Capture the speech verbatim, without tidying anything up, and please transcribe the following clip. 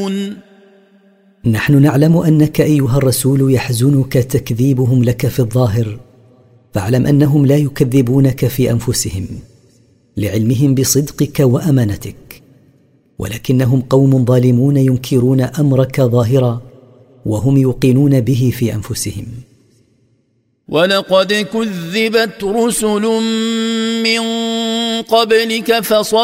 نحن نعلم أنك أيها الرسول يحزنك تكذيبهم لك في الظاهر، فاعلم أنهم لا يكذبونك في أنفسهم لعلمهم بصدقك وأمانتك، ولكنهم قوم ظالمون ينكرون أمرك ظاهرا وهم يوقنون به في أنفسهم. ولقد كذبت رسل من قبلك فصبروا